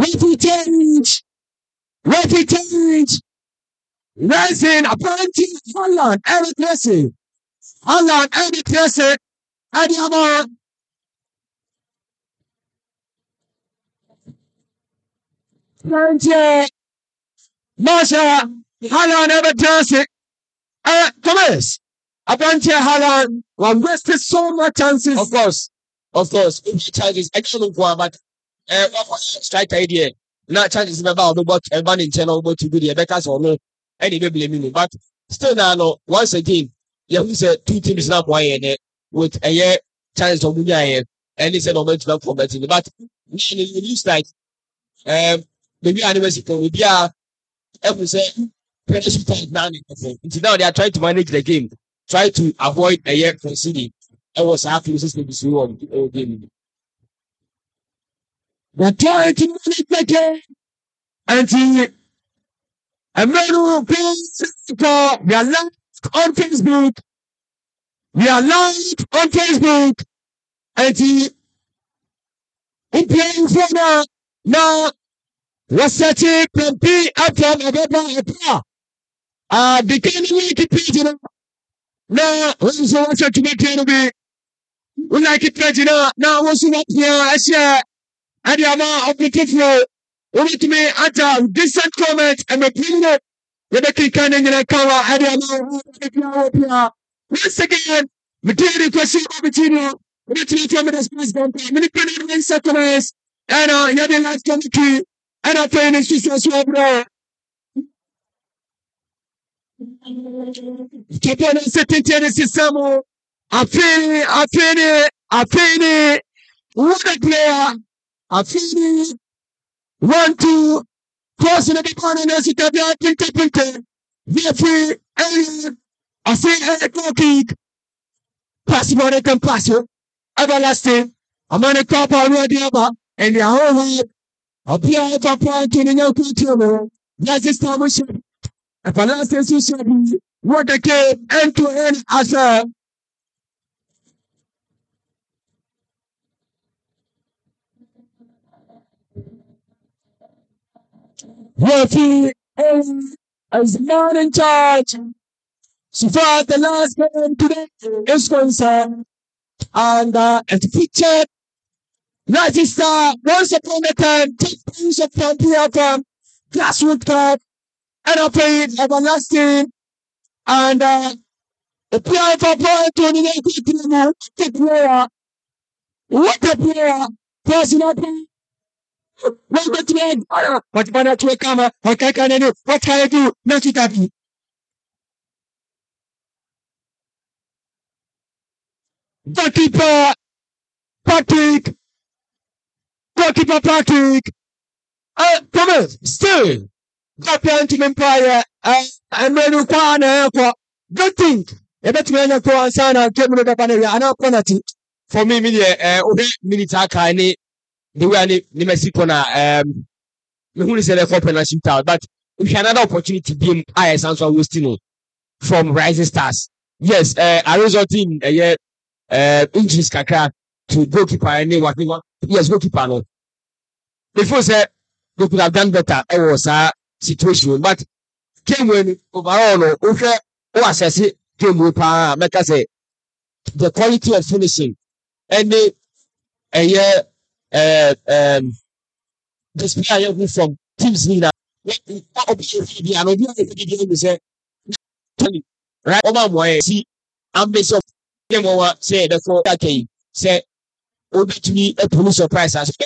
change. Rising, apparently, Holland, Eric Messi. Holland, Eric Messi. Adiama. Plenty. Masha. Holland, Eric Messi. Thomas. Apparently, Holland wasted so much chances. Of course. Chances excellent one, but strike idea. Not chances about and one in channel to do the better or no. Any blame but still now, once again, we said 2 teams now playing with a year chance of winning, and it's an momentum for betting. But it looks like maybe anniversary will be every say pressure time now. Now they are trying to manage the game, try to avoid a year conceding. I was happy system is wrong. They're trying to manage the game. And Emmanuel Facebook. We are live on Facebook. And playing for now. What's that? Can be up from a beginning with the pigeon. Now, what's the to make it? We like it, President. Now, what's up here? I share. And the amount of the different. Only to me at a decent comment and a opinion. With a kick and a cover. And the amount once again, material question of material. Material from the president. Many seconds. And you're the last country. And I pay this as well, bro. Japan is sitting Tennessee Samu. I feel it. What a player. I feel it. 1-2. Crossing the corner, and sit up there, pinta. Free, I say, a kick. Pass more than pass you. Everlasting. I'm on a top already, and the whole I'll be out of point in your culture. That's the time we should. If I last you should be what the game end to end as a referee is not in charge. So far, the last game today is concerned. And it's featured. Rising Star, once upon a time, take place of Pampia from Grassroots Club, and I played everlasting, and the player for Paul Tony the player. What a player! Personal. What to end? What man to a camera? What can I do? What can I do? Not it happy. Goalkeeper Patrick. Thomas, still, got the Empire, and Menu Kwana, good thing. A better man of Sana, Kevin of Panera, and our quality. For me, Militaka, the way Nimesicona, who is a partnership out, but we had another opportunity to be IS and Agustino from Rising Stars. Yes, I result in a year, injuries Kaka to goalkeeper and what yes, goalkeeper. No. Before said they could have done better, it was a situation, but came when overall, okay, assess it, came with make us say the quality of finishing and this player who from teams leader. Right, over see, I'm based on say the 4 say. To me, a police surprise.